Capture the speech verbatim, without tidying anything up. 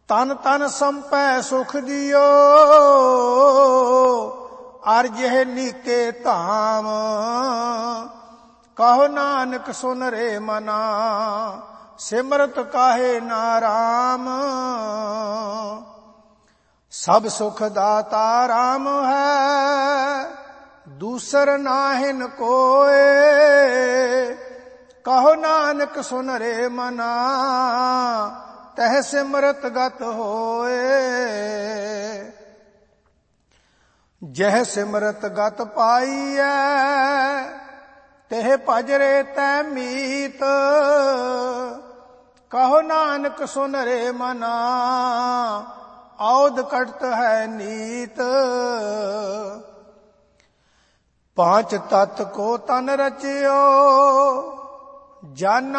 ਤਨ ਤਨ ਸੰਪੈ ਸੁਖ ਦਿਓ, ਅਰ ਜਿਹ ਲੀਕੇ ਧਾਮ। ਕਹੋ ਨਾਨਕ ਸੁਨ ਰੇ ਮਨਾ, ਸਿਮਰਤ ਕਾਹੇ ਨਾ ਰਾਮ। ਸਭ ਸੁਖ ਦਾਤਾ ਰਾਮ ਹੈ, ਦੂਸਰ ਨਾਹਿਨ ਕੋਏ। ਕਹੋ ਨਾਨਕ ਸੁਨ ਰੇ ਮਨਾ, ਤਹ ਸਿਮਰਤ ਗਤ ਹੋਏ। ਜਹ ਸਿਮਰਤ ਗਤ ਪਾਈਐ, ਤਿਹ ਭਜ ਰੇ ਤੈ ਮੀਤ। ਕਹੋ ਨਾਨਕ ਸੁਨ ਰੇ ਮਨਾ, ਔਧ ਕਟਤ ਹੈ ਨੀਤ। ਪਾਂਚ ਤਤ ਕੋ ਤਨ ਰਚਿਓ, ਜਨ